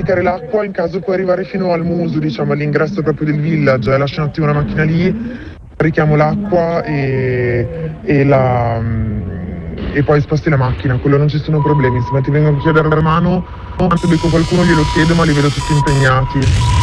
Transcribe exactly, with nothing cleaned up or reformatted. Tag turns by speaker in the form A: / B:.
A: caricare l'acqua, in caso puoi arrivare fino al muso, diciamo all'ingresso proprio del village, lascia un attimo la macchina lì, carichiamo l'acqua e, e, la, e poi sposti la macchina, quello non ci sono problemi. Se ti vengono a chiedere la mano, tanto becco qualcuno glielo chiedo, ma li vedo tutti impegnati.